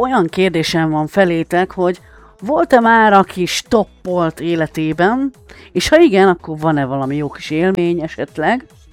olyan kérdésem van felétek, hogy volt-e már, aki stoppolt életében, és ha igen, akkor van-e valami jó kis élmény esetleg?